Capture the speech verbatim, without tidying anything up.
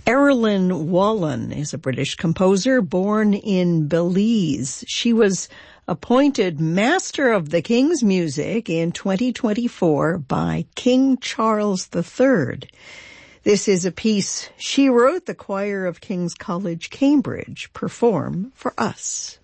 Erilyn Wallen is a British composer born in Belize. She was appointed Master of the King's Music in twenty twenty-four by King Charles the Third. This is a piece she wrote the choir of King's College, Cambridge, perform for us.